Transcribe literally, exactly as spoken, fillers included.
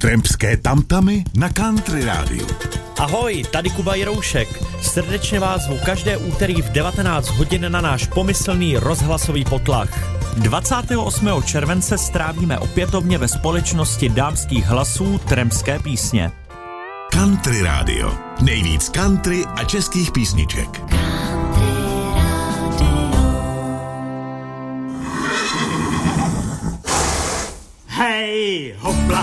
Trampské tamtamy na Country rádiu. Ahoj, tady Kuba Jiroušek. Srdečně vás zvu každé úterý v devatenáct hodin na náš pomyslný rozhlasový potlach. dvacátého osmého července strávíme opětovně ve společnosti dámských hlasů Trampské písně. Country rádio. Nejvíc country a českých písniček. Hej, hopla,